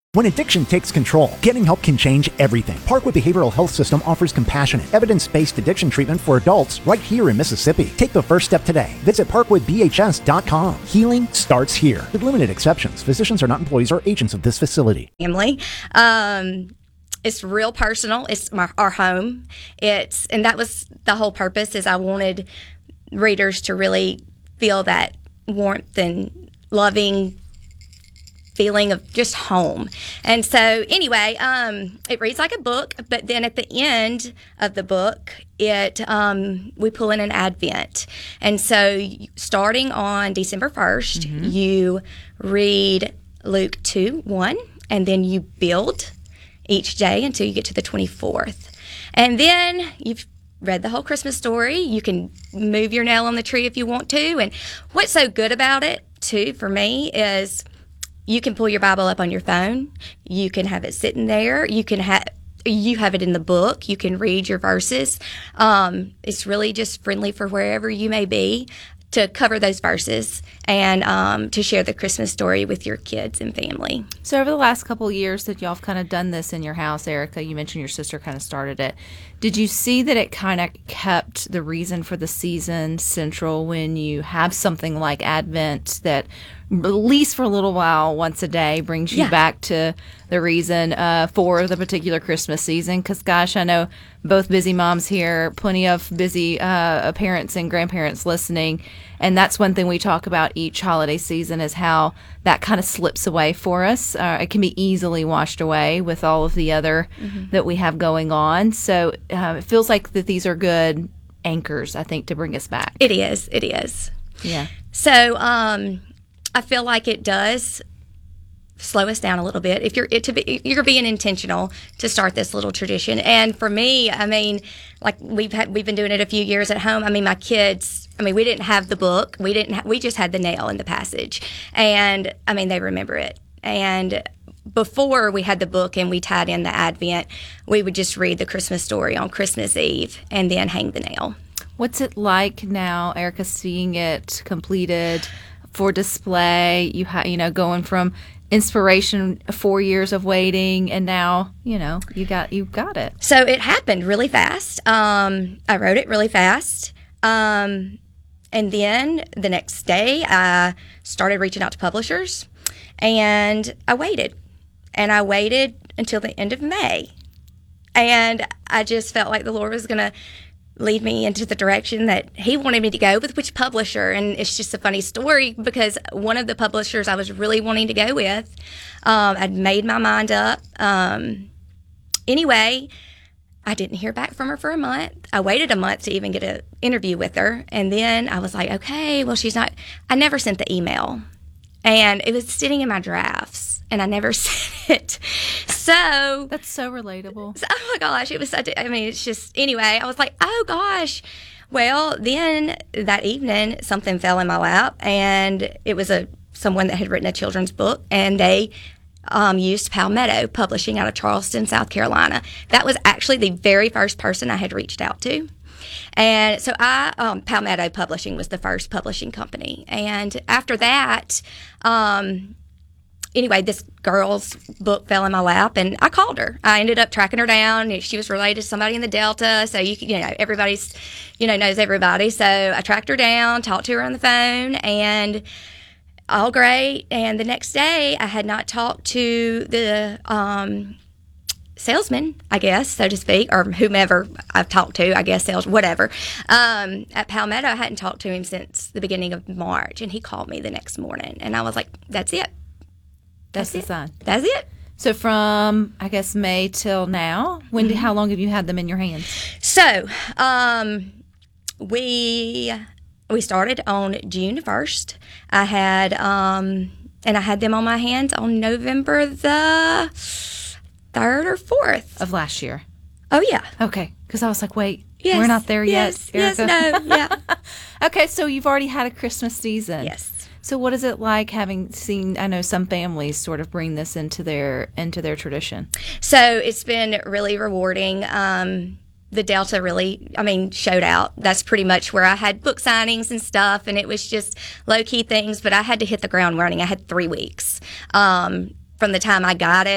When addiction takes control, getting help can change everything. Parkwood Behavioral Health System offers compassionate, evidence-based addiction treatment for adults right here in Mississippi. Take the first step today. Visit parkwoodbhs.com. Healing starts here. With limited exceptions, physicians are not employees or agents of this facility. Family. It's real personal. It's our home. And that was the whole purpose, is I wanted readers to really feel that warmth and loving feeling of just home. And so anyway, it reads like a book, but then at the end of the book, we pull in an Advent. And so starting on December 1st, you read Luke 2:1, and then you build each day until you get to the 24th. And then you've read the whole Christmas story. You can move your nail on the tree if you want to. And what's so good about it, too, for me, is you can pull your Bible up on your phone. You can have it sitting there. You have it in the book. You can read your verses. It's really just friendly for wherever you may be to cover those verses and to share the Christmas story with your kids and family. So over the last couple of years that y'all have kind of done this in your house, Erica, you mentioned your sister kind of started it. Did you see that it kind of kept the reason for the season central when you have something like Advent that, at least for a little while, once a day, brings you back to the reason for the particular Christmas season? Because, gosh, I know both busy moms here, plenty of busy parents and grandparents listening. And that's one thing we talk about each holiday season, is how that kind of slips away for us. It can be easily washed away with all of the other that we have going on. So it feels like that these are good anchors, I think, to bring us back. It is. It is. Yeah. So I feel like it does slow us down a little bit if you're being intentional to start this little tradition. And for me, I mean, like we've been doing it a few years at home. I mean, my kids, we didn't have the book. We just had the nail in the passage. And I mean, they remember it. And before we had the book and we tied in the Advent, we would just read the Christmas story on Christmas Eve and then hang the nail. What's it like now, Erica, seeing it completed for display? Going from inspiration, 4 years of waiting, and now you got it. So it happened really fast. I wrote it really fast, and then the next day I started reaching out to publishers, and I waited until the end of May, and I just felt like the Lord was going to lead me into the direction that he wanted me to go with, which publisher. And it's just a funny story, because one of the publishers I was really wanting to go with, I'd made my mind up. Anyway, I didn't hear back from her for a month. I waited a month to even get an interview with her. And then I was like, okay, well, I never sent the email. And it was sitting in my drafts, and I never sent it. So that's so relatable. Oh my gosh, it was such it's just, anyway, I was like, oh gosh. Well, then that evening, something fell in my lap, and it was someone that had written a children's book, and they used Palmetto Publishing out of Charleston, South Carolina. That was actually the very first person I had reached out to. And so Palmetto Publishing was the first publishing company. And after that, anyway, this girl's book fell in my lap, and I called her. I ended up tracking her down. She was related to somebody in the Delta, so everybody's, knows everybody. So I tracked her down, talked to her on the phone, and all great. And the next day, I had not talked to the salesman, I guess, so to speak, or whomever I've talked to, I guess, whatever. At Palmetto, I hadn't talked to him since the beginning of March, and he called me the next morning, and I was like, that's it. That's the sign. That's it. So from, I guess, May till now, how long have you had them in your hands? So we started on June 1st. I had them on my hands on November the 3rd or 4th. Of last year. Oh, yeah. Okay. Because I was like, wait, yes, we're not there yet, Erica? Yes, no, yeah. Okay, so you've already had a Christmas season. Yes. So what is it like having seen, I know some families sort of bring this into their tradition? So it's been really rewarding. The Delta really, showed out. That's pretty much where I had book signings and stuff, and it was just low-key things, but I had to hit the ground running. I had 3 weeks from the time I got it.